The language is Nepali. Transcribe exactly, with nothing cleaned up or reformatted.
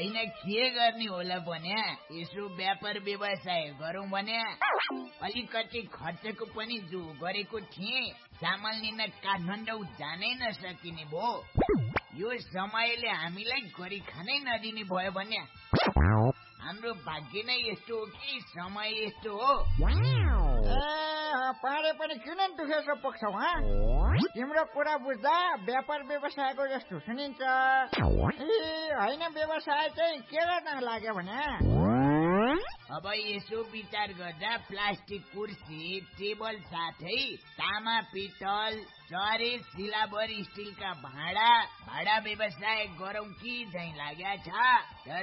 होइन के गर्ने होला भने यसो व्यापार व्यवसाय गरौँ भने अलिकति खर्चको पनि जो गरेको थिएँ चामल लिन काठमाडौँ जानै नसकिने भो। यो समयले हामीलाई गरी खानै नदिने भयो भने हाम्रो भाग्य नै यस्तो हो कि समय यस्तो हो। पारे पनि किन दुखेको पुग्छौ हा? तिम्रो कुरा बुझ्दा व्यापार व्यवसायको जस्तो सुनिन्छ। होइन व्यवसाय चाहिँ के गर्न लाग्यो भने अब यसो विचार गर्दा प्लास्टिक कुर्सी टेबल साथै तामा पितल चरे सिलाबर स्टिलका भाँडा भाँडा व्यवसाय गरौँ कि झैँ लाग्या छ।